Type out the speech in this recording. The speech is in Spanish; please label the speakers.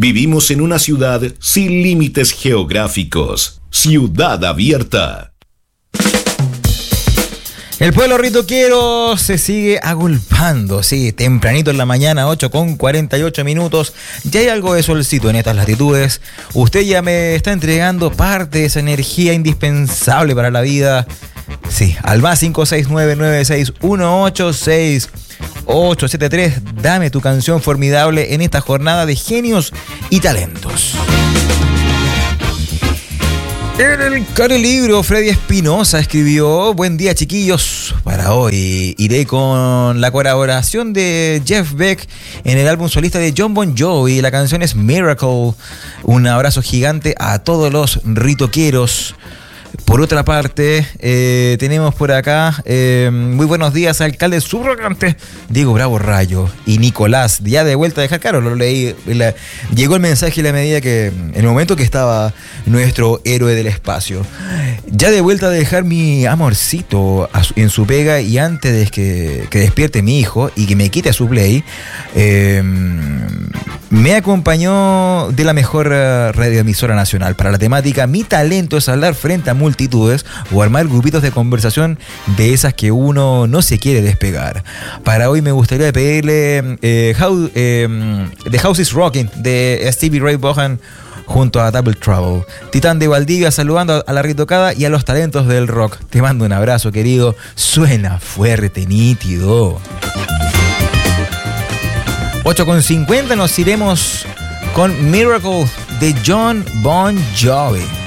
Speaker 1: Vivimos en una ciudad sin límites geográficos. Ciudad Abierta.
Speaker 2: El pueblo ritoquero se sigue agolpando, sí, tempranito en la mañana, 8:48. Ya hay algo de solcito en estas latitudes. Usted ya me está entregando parte de esa energía indispensable para la vida. Sí, al más 56996186873. Dame tu canción formidable en esta jornada de genios y talentos. En el caro libro, Freddy Espinosa escribió: buen día, chiquillos. Para hoy iré con la colaboración de Jeff Beck en el álbum solista de Jon Bon Jovi. La canción es Miracle. Un abrazo gigante a todos los ritoqueros. Por otra parte, tenemos por acá, muy buenos días, alcalde subrogante Diego Bravo Rayo y Nicolás, ya de vuelta de Jacaro, lo leí, llegó el mensaje a la medida que, en el momento que estaba nuestro héroe del espacio, ya de vuelta de dejar mi amorcito en su pega y antes de que despierte mi hijo y que me quite a su play, me acompañó de la mejor radioemisora nacional para la temática Mi talento es hablar frente a multitudes o armar grupitos de conversación de esas que uno no se quiere despegar. Para hoy me gustaría pedirle The House is Rocking de Stevie Ray Vaughan junto a Double Trouble. Titán de Valdivia saludando a la ritocada y a los talentos del rock. Te mando un abrazo, querido. Suena fuerte, nítido. 8:50 nos iremos con Miracle de Jon Bon Jovi.